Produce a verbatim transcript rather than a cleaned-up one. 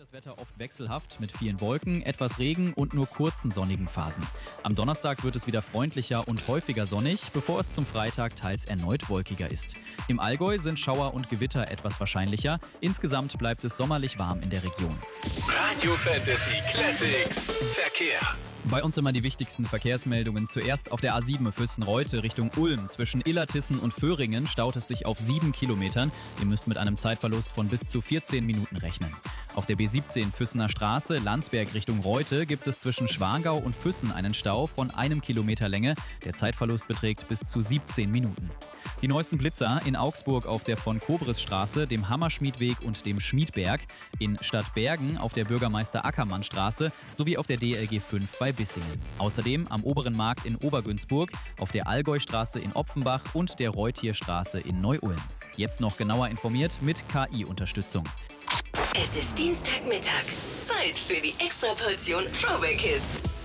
das Wetter oft wechselhaft mit vielen Wolken, etwas Regen und nur kurzen sonnigen Phasen. Am Donnerstag wird es wieder freundlicher und häufiger sonnig, bevor es zum Freitag teils erneut wolkiger ist. Im Allgäu sind Schauer und Gewitter etwas wahrscheinlicher. Insgesamt bleibt es sommerlich warm in der Region. Radio Fantasy Classics Verkehr. Bei uns immer die wichtigsten Verkehrsmeldungen. Zuerst auf der A sieben Füssen-Reute Richtung Ulm. Zwischen Illertissen und Föhringen staut es sich auf sieben Kilometern. Ihr müsst mit einem Zeitverlust von bis zu vierzehn Minuten rechnen. Auf der B siebzehn Füssener Straße, Landsberg Richtung Reute, gibt es zwischen Schwangau und Füssen einen Stau von einem Kilometer Länge. Der Zeitverlust beträgt bis zu siebzehn Minuten. Die neuesten Blitzer in Augsburg auf der von Kobrisstraße, dem Hammerschmiedweg und dem Schmiedberg, in Stadtbergen auf der Bürgermeister-Ackermann-Straße sowie auf der D L G fünf bei Bissingen. Außerdem am Oberen Markt in Obergünzburg, auf der Allgäustraße in Opfenbach und der Reutierstraße in Neu-Ulm. Jetzt noch genauer informiert mit K I-Unterstützung. Es ist Dienstagmittag. Zeit für die Extraportion Throwback Hits.